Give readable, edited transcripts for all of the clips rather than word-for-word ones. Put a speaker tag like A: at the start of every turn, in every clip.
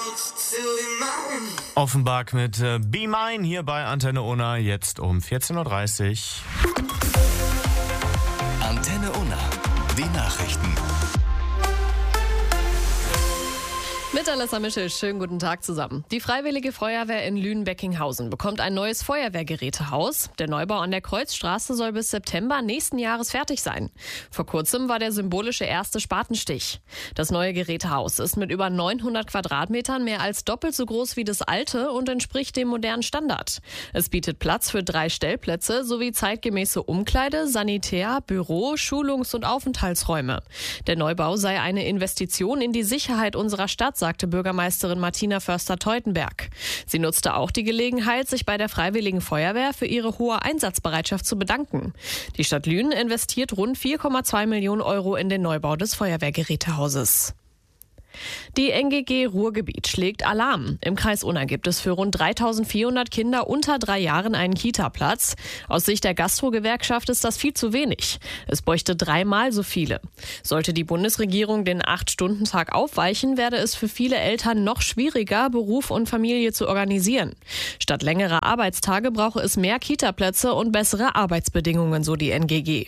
A: Offenbach mit Be Mine hier bei Antenne Unna, jetzt um 14.30 Uhr.
B: Antenne Unna, die Nachrichten.
C: Mit Alessa Mischel, schönen guten Tag zusammen. Die Freiwillige Feuerwehr in Lünen-Beckinghausen bekommt ein neues Feuerwehrgerätehaus. Der Neubau an der Kreuzstraße soll bis September nächsten Jahres fertig sein. Vor kurzem war der symbolische erste Spatenstich. Das neue Gerätehaus ist mit über 900 Quadratmetern mehr als doppelt so groß wie das alte und entspricht dem modernen Standard. Es bietet Platz für 3 Stellplätze sowie zeitgemäße Umkleide, Sanitär, Büro, Schulungs- und Aufenthaltsräume. Der Neubau sei eine Investition in die Sicherheit unserer Stadt, sagte Bürgermeisterin Martina Förster-Teutenberg. Sie nutzte auch die Gelegenheit, sich bei der Freiwilligen Feuerwehr für ihre hohe Einsatzbereitschaft zu bedanken. Die Stadt Lünen investiert rund 4,2 Millionen Euro in den Neubau des Feuerwehrgerätehauses. Die NGG Ruhrgebiet schlägt Alarm. Im Kreis Unna gibt es für rund 3.400 Kinder unter 3 Jahren einen Kita-Platz. Aus Sicht der Gastro-Gewerkschaft ist das viel zu wenig. Es bräuchte 3-mal so viele. Sollte die Bundesregierung den 8-Stunden-Tag aufweichen, werde es für viele Eltern noch schwieriger, Beruf und Familie zu organisieren. Statt längerer Arbeitstage brauche es mehr Kita-Plätze und bessere Arbeitsbedingungen, so die NGG.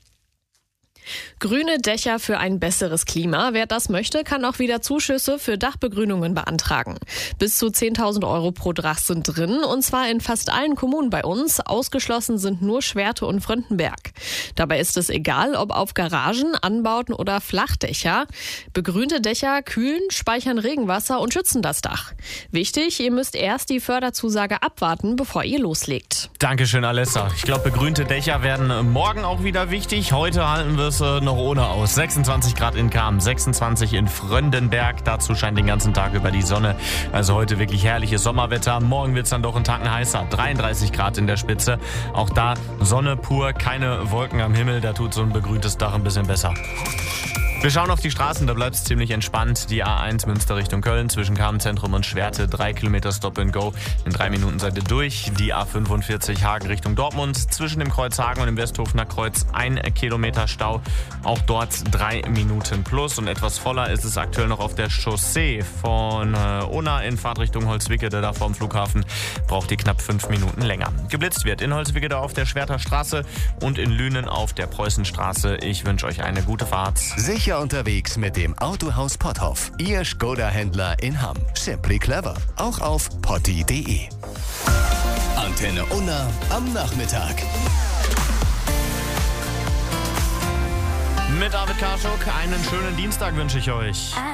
C: Grüne Dächer für ein besseres Klima. Wer das möchte, kann auch wieder Zuschüsse für Dachbegrünungen beantragen. Bis zu 10.000 Euro pro Dach sind drin, und zwar in fast allen Kommunen bei uns. Ausgeschlossen sind nur Schwerte und Fröndenberg. Dabei ist es egal, ob auf Garagen, Anbauten oder Flachdächer. Begrünte Dächer kühlen, speichern Regenwasser und schützen das Dach. Wichtig, ihr müsst erst die Förderzusage abwarten, bevor ihr loslegt.
A: Dankeschön, Alessa. Ich glaube, begrünte Dächer werden morgen auch wieder wichtig. Heute halten wir es noch ohne aus. 26 Grad in Cham, 26 in Fröndenberg. Dazu scheint den ganzen Tag über die Sonne. Also heute wirklich herrliches Sommerwetter. Morgen wird es dann doch einen Tacken heißer. 33 Grad in der Spitze. Auch da Sonne pur, keine Wolken am Himmel. Da tut so ein begrüntes Dach ein bisschen besser. Wir schauen auf die Straßen, da bleibt es ziemlich entspannt. Die A1 Münster Richtung Köln zwischen Cham-Zentrum und Schwerte, 3 Kilometer Stop and Go. In 3 Minuten seid ihr durch. Die A45 Hagen Richtung Dortmund zwischen dem Kreuz Hagen und dem Westhofener Kreuz 1 Kilometer Stau. Auch dort 3 Minuten plus. Und etwas voller ist es aktuell noch auf der Chaussee von Unna in Fahrtrichtung Holzwickede, da vorm Flughafen. Braucht ihr knapp 5 Minuten länger. Geblitzt wird in Holzwickede auf der Schwerter Straße und in Lünen auf der Preußenstraße. Ich wünsche euch eine gute Fahrt.
B: Sicher unterwegs mit dem Autohaus Potthoff. Ihr Skoda-Händler in Hamm. Simply clever. Auch auf potti.de. Antenne Unna am Nachmittag.
A: Mit David Karschuk einen schönen Dienstag wünsche ich euch.